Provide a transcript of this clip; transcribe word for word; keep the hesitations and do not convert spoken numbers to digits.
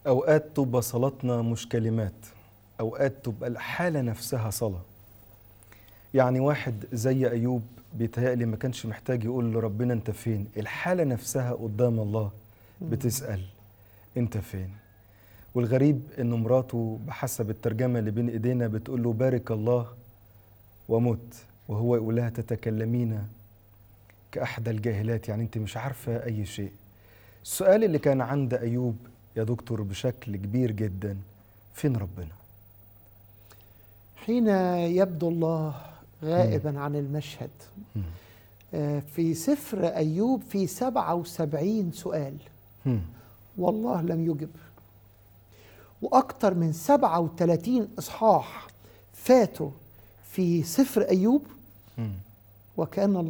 أوقات تبقى صلاتنا مش كلمات، أوقات تبقى الحالة نفسها صلاة. يعني واحد زي أيوب بيتهيألي ما كانش محتاج يقول لربنا أنت فين، الحالة نفسها قدام الله بتسأل أنت فين. والغريب إن مراته بحسب الترجمة اللي بين إيدينا بتقول له بارك الله ومت، وهو يقول لها تتكلمين كأحدى الجاهلات، يعني أنت مش عارفة أي شيء. السؤال اللي كان عند أيوب يا دكتور بشكل كبير جدا، فين ربنا؟ حين يبدو الله غائبا عن المشهد. في سفر أيوب في سبعة وسبعين سؤال والله لم يجب، وأكثر من سبعة وثلاثين إصحاح فاتوا في سفر أيوب وكأن